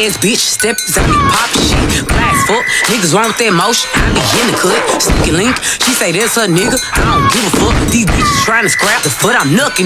ass bitch, steppers out me pop shit. Blast fuck, niggas wrong with that motion. I be in the cut, sticky link. She say that's her nigga, I don't give a fuck. These bitches trying to scrap the foot I'm knucking.